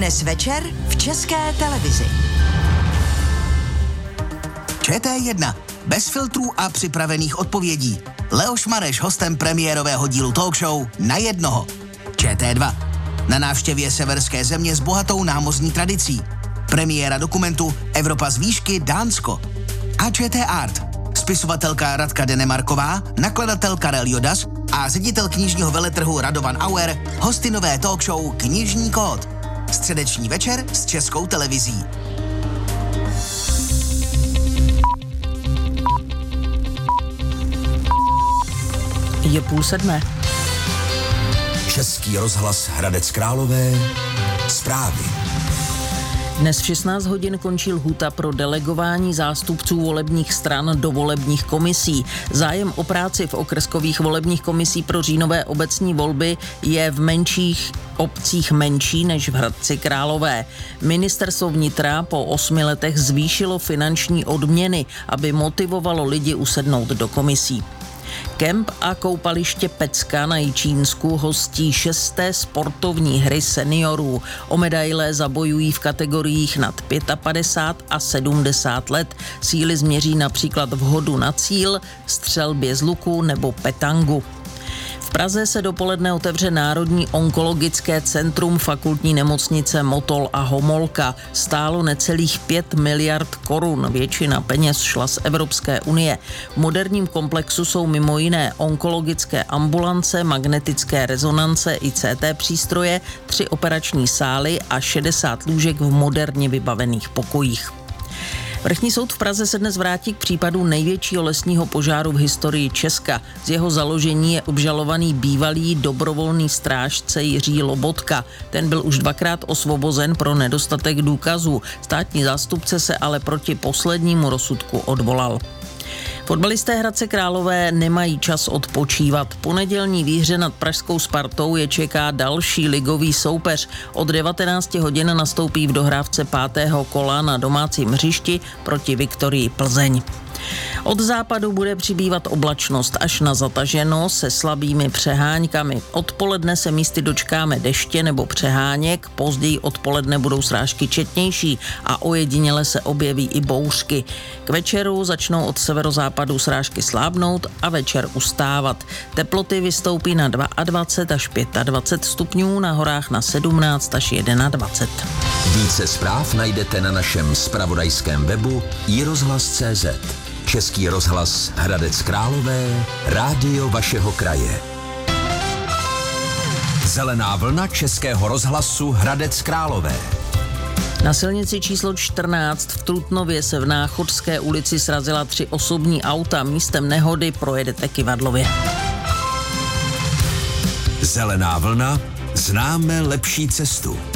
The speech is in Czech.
Dnes večer v České televizi. ČT1. Bez filtrů a připravených odpovědí. Leoš Mareš hostem premiérového dílu talk show Na jednoho. ČT2. Na návštěvě severské země s bohatou námořní tradicí. Premiéra dokumentu Evropa z výšky Dánsko. A ČT Art. Spisovatelka Radka Denemarková, nakladatel Karel Jodas a ředitel knižního veletrhu Radovan Auer hosty nové talk show Knižní kód. Středeční večer s Českou televizí. Je 6:30. Český rozhlas Hradec Králové. Zprávy. Dnes v 16 hodin končí lhůta pro delegování zástupců volebních stran do volebních komisí. Zájem o práci v okrskových volebních komisí pro říjnové obecní volby je v menších obcích menší než v Hradci Králové. Ministerstvo vnitra po 8 letech zvýšilo finanční odměny, aby motivovalo lidi usednout do komisí. Kemp a koupaliště Pecka na Jičínsku hostí 6. sportovní hry seniorů. O medaile zabojují v kategoriích nad 55 a 70 let. Síly změří například v hodu na cíl, střelbě z luku nebo petangu. V Praze se dopoledne otevře Národní onkologické centrum fakultní nemocnice Motol a Homolka. Stálo necelých 5 miliard korun, většina peněz šla z Evropské unie. V moderním komplexu jsou mimo jiné onkologické ambulance, magnetické rezonance i CT přístroje, 3 operační sály a 60 lůžek v moderně vybavených pokojích. Vrchní soud v Praze se dnes vrátí k případu největšího lesního požáru v historii Česka. Z jeho založení je obžalovaný bývalý dobrovolný strážce Jiří Lobotka. Ten byl už 2krát osvobozen pro nedostatek důkazů. Státní zástupce se ale proti poslednímu rozsudku odvolal. Fotbalisté Hradce Králové nemají čas odpočívat. Po nedělní výhře nad pražskou Spartou je čeká další ligový soupeř. Od 19 hodin nastoupí v dohrávce 5. kola na domácím hřišti proti Viktorii Plzeň. Od západu bude přibývat oblačnost až na zataženo se slabými přeháňkami. Odpoledne se místy dočkáme deště nebo přeháněk, později odpoledne budou srážky četnější a ojediněle se objeví i bouřky. K večeru začnou od severozápadu srážky slábnout a večer ustávat. Teploty vystoupí na 22 až 25 stupňů, na horách na 17 až 21. Více zpráv najdete na našem zpravodajském webu iRozhlas.cz. Český rozhlas Hradec Králové, rádio vašeho kraje. Zelená vlna Českého rozhlasu Hradec Králové. Na silnici číslo 14 v Trutnově se v Náchodské ulici srazila 3 osobní auta. Místem nehody projedete Kyvadlově. Zelená vlna, známe lepší cestu.